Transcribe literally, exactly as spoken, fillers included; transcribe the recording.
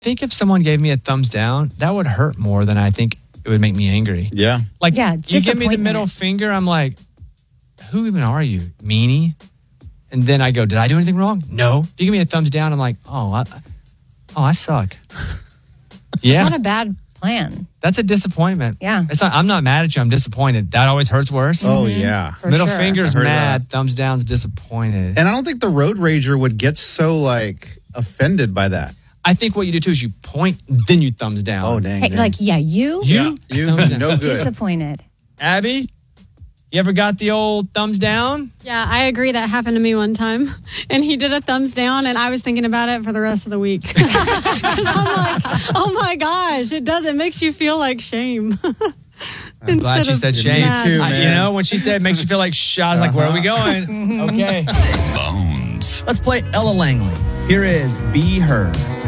think if someone gave me a thumbs down, that would hurt more than I think it would make me angry. Yeah. Like, Yeah, it's you give me the disappointment. middle finger, I'm like, who even are you, meanie? And then I go, did I do anything wrong? No. If you give me a thumbs down, I'm like, oh, I, oh, I suck. Yeah. It's not a bad plan. That's a disappointment. Yeah. It's not, I'm not mad at you. I'm disappointed. That always hurts worse. Oh, yeah. For Middle sure. finger's I heard mad. that. Thumbs down's disappointed. And I don't think the road rager would get so, like, offended by that. I think what you do too is you point, then you thumbs down. Oh, dang. Hey, dang. like, yeah, you You? Yeah, you, Thumbs down. no good. disappointed. Abby, you ever got the old thumbs down? Yeah, I agree. That happened to me one time. And he did a thumbs down, and I was thinking about it for the rest of the week. Because I'm like, oh my gosh, it does. It makes you feel like shame. I'm glad she said shame. mad. Me too, I- man. you know, when she said makes you feel like shit, I was like, where are we going? Okay. Bones. Let's play Ella Langley. Here is Be Heard.